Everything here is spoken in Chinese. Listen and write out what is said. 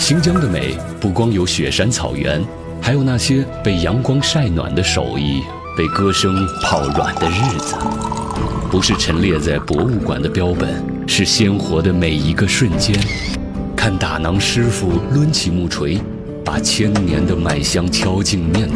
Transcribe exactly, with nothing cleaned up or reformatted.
新疆的美不光有雪山草原，还有那些被阳光晒暖的手艺，被歌声泡软的日子。不是陈列在博物馆的标本，是鲜活的每一个瞬间。看打囊师傅抡起木锤，把千年的麦香敲进面